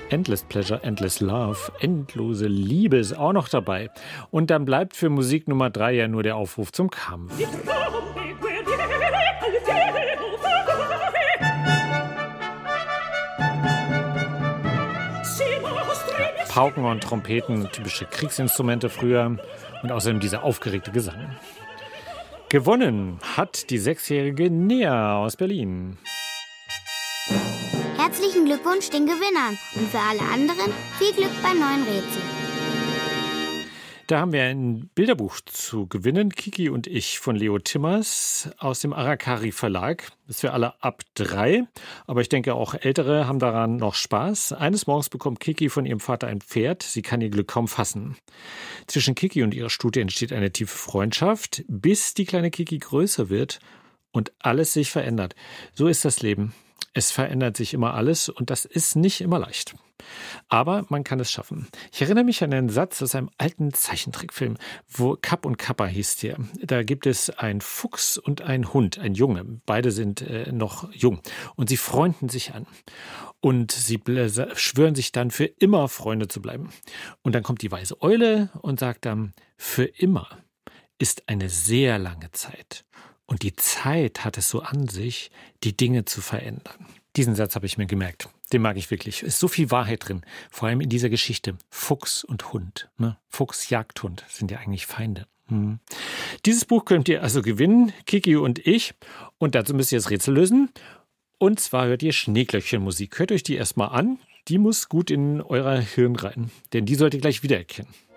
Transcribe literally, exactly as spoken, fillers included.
Endless Pleasure, Endless Love, endlose Liebe ist auch noch dabei. Und dann bleibt für Musik Nummer drei ja nur der Aufruf zum Kampf. Pauken und Trompeten, typische Kriegsinstrumente früher und außerdem dieser aufgeregte Gesang. Gewonnen hat die sechsjährige Nea aus Berlin. Herzlichen Glückwunsch den Gewinnern und für alle anderen viel Glück beim neuen Rätsel. Da haben wir ein Bilderbuch zu gewinnen, Kiki und ich von Leo Timmers aus dem Arakari Verlag. Das ist für alle ab drei, aber ich denke auch Ältere haben daran noch Spaß. Eines Morgens bekommt Kiki von ihrem Vater ein Pferd. Sie kann ihr Glück kaum fassen. Zwischen Kiki und ihrer Stute entsteht eine tiefe Freundschaft, bis die kleine Kiki größer wird und alles sich verändert. So ist das Leben. Es verändert sich immer alles und das ist nicht immer leicht. Aber man kann es schaffen. Ich erinnere mich an einen Satz aus einem alten Zeichentrickfilm, wo Kapp und Kappa hieß der. Da gibt es einen Fuchs und einen Hund, ein Junge. Beide sind äh, noch jung und sie freunden sich an. Und sie schwören sich dann, für immer Freunde zu bleiben. Und dann kommt die weise Eule und sagt dann, für immer ist eine sehr lange Zeit. Und die Zeit hat es so an sich, die Dinge zu verändern. Diesen Satz habe ich mir gemerkt. Den mag ich wirklich. Es ist so viel Wahrheit drin. Vor allem in dieser Geschichte. Fuchs und Hund. Ne? Fuchs, Jagdhund sind ja eigentlich Feinde. Hm. Dieses Buch könnt ihr also gewinnen, Kiki und ich. Und dazu müsst ihr das Rätsel lösen. Und zwar hört ihr Schneeglöckchenmusik. Hört euch die erstmal an. Die muss gut in euer Hirn rein. Denn die sollt ihr gleich wiedererkennen.